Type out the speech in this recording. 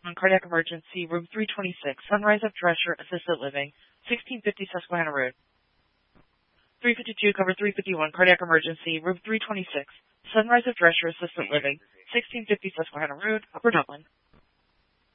on cardiac emergency, room 326, Sunrise of Drescher Assisted Living, 1650 Susquehanna Road. 352, cover 351, cardiac emergency, room 326, Sunrise of Drescher Assisted Living, 1650 Susquehanna Road, Upper Dublin.